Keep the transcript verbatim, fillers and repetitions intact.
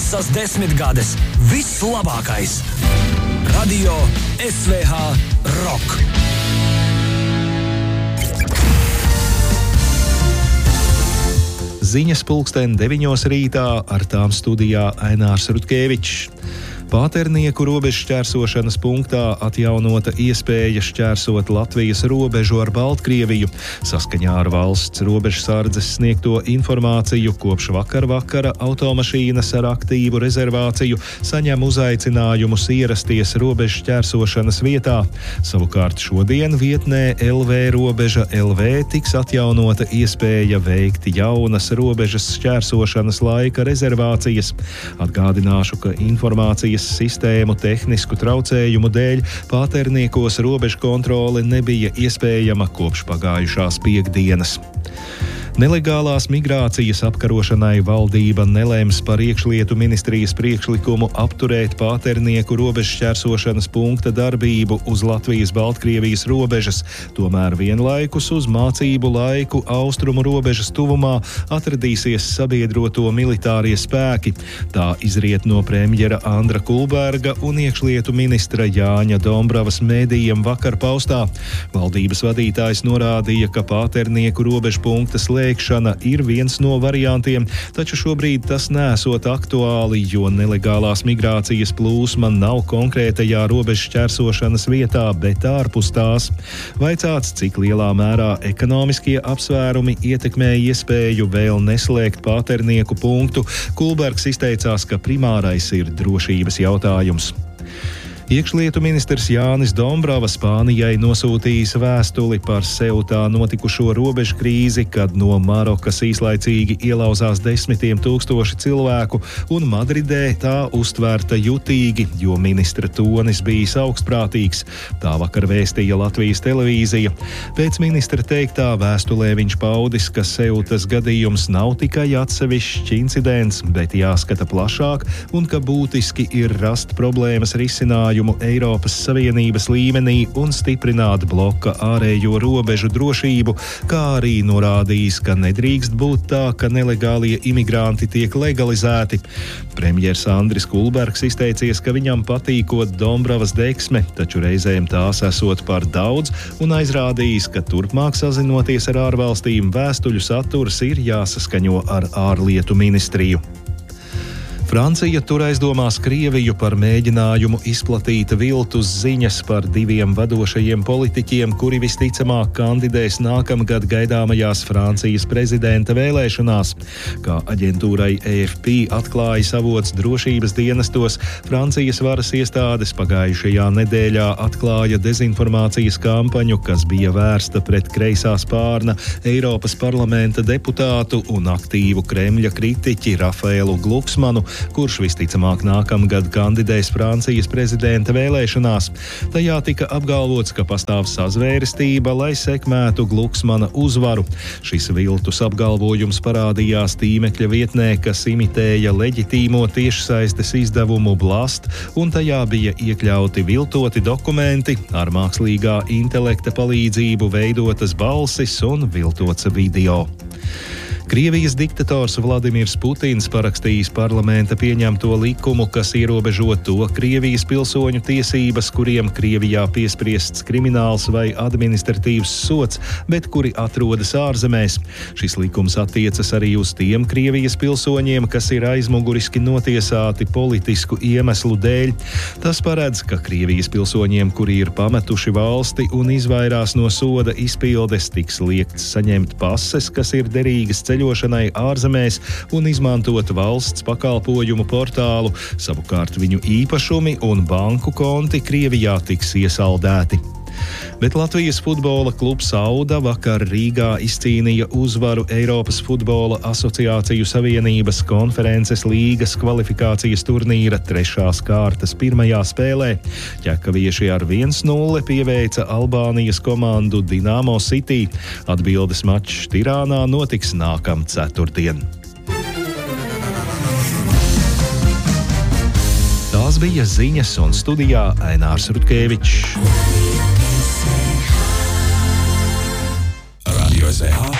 Visas desmitgades viss labākais. Radio S V H Rock. Ziņas pulksten deviņos rītā, ar tām studijā Ainārs Rutkevičs. Pāternieku robežu šķērsošanas punktā atjaunota iespēja šķērsot Latvijas robežu ar Baltkrieviju. Saskaņā ar valsts robežsardzes sniegto informāciju kopš vakar vakara automašīnas ar aktīvu rezervāciju saņem uzaicinājumus ierasties robežu šķērsošanas vietā. Savukārt šodien vietnē L V robeža L V tiks atjaunota iespēja veikt jaunas robežas šķērsošanas laika rezervācijas. Atgādināšu, ka informācijas sistēmu tehnisku traucējumu dēļ Pāterniekos robežu kontrole nebija iespējama kopš pagājušās piektdienas. Nelegālās migrācijas apkarošanai valdība nelēms par iekšlietu ministrijas priekšlikumu apturēt Pāternieku robežu šķērsošanas punkta darbību uz Latvijas-Baltkrievijas robežas, tomēr vienlaikus uz mācību laiku austrumu robežas tuvumā atradīsies sabiedroto militārie spēki. Tā izriet no premjera Andra Kulberga un iekšlietu ministra Jāņa Dombravas mēdījiem vakar paustā. Valdības vadītājs norādīja, ka Pāternieku robežu punkta slēgšana ir viens no variantiem, taču šobrīd tas nesot aktuāli, jo nelegālās migrācijas plūsma nav konkrētajā robežu šķērsošanas vietā, bet ārpus tās. Vaicāts, cik lielā mērā ekonomiskie apsvērumi ietekmēja iespēju vēl neslēgt Pāternieku punktu, Kulbergs izteicās, ka primārais ir drošības jautājums. Iekšlietu ministrs Jānis Dombrava Spānijai nosūtījis vēstuli par Seutā notikušo robežu krīzi, kad no Marokas īslaicīgi ielauzās desmitiem tūkstoši cilvēku, un Madridē tā uztvērta jutīgi, jo ministra tonis bijis augstprātīgs. Tā vakar vēstīja Latvijas televīzija. Pēc ministra teiktā vēstulē viņš paudis, ka Seutas gadījums nav tikai atsevišķs incidents, bet jāskata plašāk, un ka būtiski ir rast problēmas risinājumu Eiropas Savienības līmenī un stiprināt bloka ārējo robežu drošību, kā arī norādījis, ka nedrīkst būt tā, ka nelegālie imigranti tiek legalizēti. Premjers Andris Kulbergs izteicies, ka viņam patīkot Dombravas deksme, taču reizēm tās esot par daudz, un aizrādījis, ka turpmāk sazinoties ar ārvalstīm vēstuļu saturs ir jāsaskaņo ar ārlietu ministriju. Francija tur aizdomās Krieviju par mēģinājumu izplatīt viltus ziņas par diviem vadošajiem politiķiem, kuri visticamāk kandidēs nākamgad gaidāmajās Francijas prezidenta vēlēšanās. Kā aģentūrai A F P atklāja avots drošības dienestos, Francijas varas iestādes pagājušajā nedēļā atklāja dezinformācijas kampaņu, kas bija vērsta pret kreisā spārna Eiropas parlamenta deputātu un aktīvu Kremļa kritiķi Rafaelu Gluksmanu, kurš visticamāk nākamgad kandidēs Francijas prezidenta vēlēšanās. Tajā tika apgalvots, ka pastāv sazvērestība, lai sekmētu Gluksmana uzvaru. Šis viltus apgalvojums parādījās tīmekļa vietnē, kas imitēja leģitīmo tiešsaistes izdevumu Blast, un tajā bija iekļauti viltoti dokumenti, ar mākslīgā intelekta palīdzību veidotas balsis un viltots video. Krievijas diktators Vladimirs Putins parakstījis parlamenta pieņemto likumu, kas ierobežo to Krievijas pilsoņu tiesības, kuriem Krievijā piespriests krimināls vai administratīvs sods, bet kuri atrodas ārzemēs. Šis likums attiecas arī uz tiem Krievijas pilsoņiem, kas ir aizmuguriski notiesāti politisku iemeslu dēļ. Tas paredz, ka Krievijas pilsoņiem, kuri ir pametuši valsti un izvairās no soda izpildes, tiks liekts saņemt pases, kas ir derīgas ceļošanai ārzemēs un izmantot valsts pakalpojumu portālu. Savukārt viņu īpašumi un banku konti Krievijā tiks iesaldēti. Bet Latvijas futbola klubs Auda vakar Rīgā izcīnīja uzvaru Eiropas futbola asociāciju savienības konferences līgas kvalifikācijas turnīra trešās kārtas pirmajā spēlē. Ķekavieši ar viens nulle pieveica Albānijas komandu Dinamo City. Atbildes mačs Tirānā notiks nākam ceturtdien. Tās bija ziņas, un studijā Ainārs Rutkevičs. Radio S V H